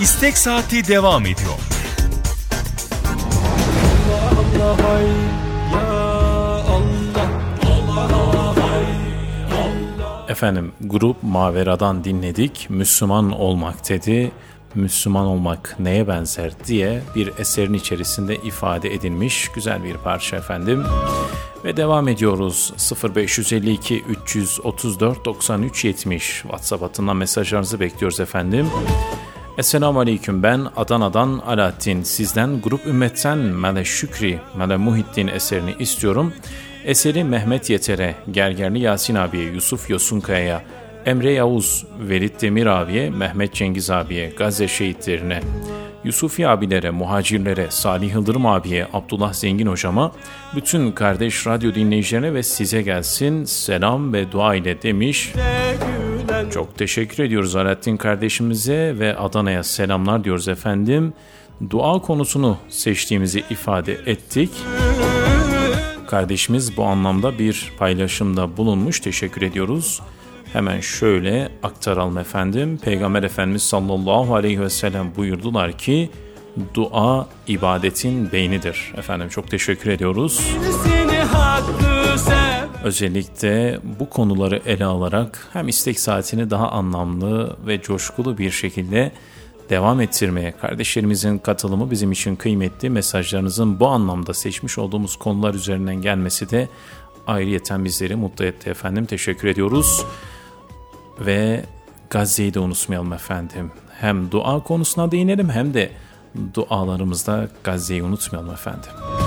İstek Saati devam ediyor. Allah hay, ya Allah, Allah hay, Allah. Efendim, grup Mavera'dan dinledik. Müslüman olmak dedi. Müslüman olmak neye benzer diye bir eserin içerisinde ifade edilmiş güzel bir parça efendim. Ve devam ediyoruz. 0552 334 93 70 WhatsApp hattından mesajlarınızı bekliyoruz efendim. Esselamu Aleyküm, ben Adana'dan Alaaddin. Sizden Grup Ümmet'ten Mele Şükri, Mele Muhittin eserini istiyorum. Eseri Mehmet Yeter'e, Gergerli Yasin abiye, Yusuf Yosunkaya'ya, Emre Yavuz, Velit Demir abiye, Mehmet Cengiz abiye, Gazze şehitlerine, Yusufi abilere, muhacirlere, Salih Yıldırım abiye, Abdullah Zengin hocama, bütün kardeş radyo dinleyicilerine ve size gelsin selam ve dua ile demiş. Çok teşekkür ediyoruz Alaaddin kardeşimize ve Adana'ya selamlar diyoruz efendim. Dua konusunu seçtiğimizi ifade ettik. Kardeşimiz bu anlamda bir paylaşımda bulunmuş. Teşekkür ediyoruz. Hemen şöyle aktaralım efendim. Peygamber Efendimiz sallallahu aleyhi ve sellem buyurdular ki dua ibadetin beynidir. Efendim çok teşekkür ediyoruz. Özellikle bu konuları ele alarak hem istek saatini daha anlamlı ve coşkulu bir şekilde devam ettirmeye, kardeşlerimizin katılımı bizim için kıymetli. Mesajlarınızın bu anlamda seçmiş olduğumuz konular üzerinden gelmesi de ayrıyeten bizleri mutlu etti efendim. Teşekkür ediyoruz. Ve Gazze'yi de unutmayalım efendim. Hem dua konusuna değinelim hem de dualarımızda Gazze'yi unutmayalım efendim.